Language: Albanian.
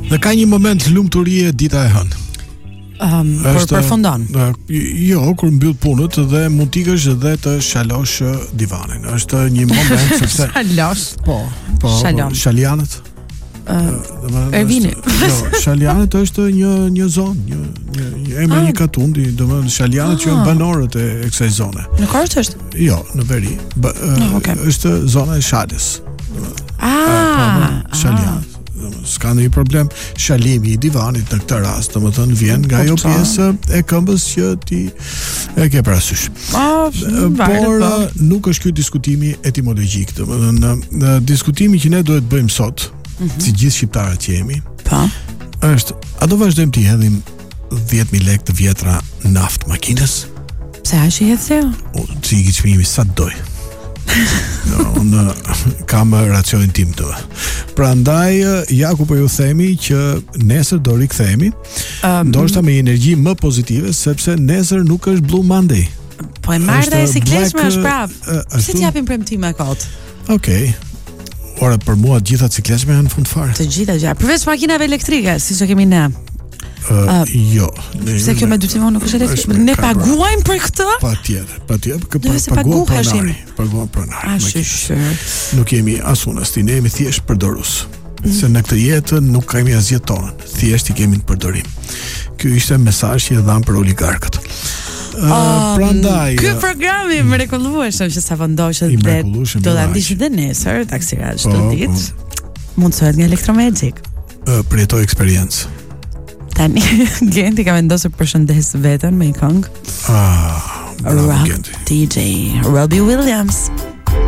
Dhe ka një moment lumturie dita e hënë. Kur përfundon. Jo, kur mbyll punët dhe mund t'ikësh dhe të shalosh divanin. Është një moment sepse shalosh. Po. Shalianët. Ervini. Jo, Shalianët është një zonë, një emër një katundi, domethënë Shalianët që janë banorët e kësaj zone. Në Korçë është? Jo, në veri. Është zona e Shalës. Shalianët. S'ka ndonjë problem. Shalimi i divanit në këtë rast, domethënë vjen nga ajo pjesë e këmbës që ti e ke parasysh. Por nuk është ky diskutimi etimologjik, domethënë diskutimi që ne duhet bëjmë sot, si gjithë shqiptarët që jemi, është a do vazhdojmë të hedhim 10.000 lekë të vjetra naft makinës? Pse a shi hedhë? Si i çmimi sa doj. Unë kam racionin tim të. Prandaj ja ku po ju themi që nesër do rikthehemi, ndoshta me energji më pozitive, sepse nesër nuk është Blue Monday. Po e marrë dhe si kleshme është prapë. Pse t'japim premtime kot? Okej. Ora për mua të gjitha cikleshme janë fund fare. Të gjitha gjë. Përveç makinave elektrike, siç e kemi ne. Jo. Se kjo me 2 timon nuk është elektrike. Ne paguajmë për këtë? Patjetër. Paguajmë pronari. Nuk jemi as unë as ti, ne jemi thjesht përdorues. Se në këtë jetë nuk kemi asgjë tonën, thjesht i kemi në përdorim. Ky ishte mesazhi që dham për oligarkët. Prandaj ky program i mrekullueshëm që sa vendoset dhe do ta ndiqni dhe nesër taksirat çdo ditë mundsohet nga Electromagic. Përjetoj eksperiencë. Tani Genti ka vendosur përshëndes veten me një këngë. Bravo Genti. DJ Robbie Williams.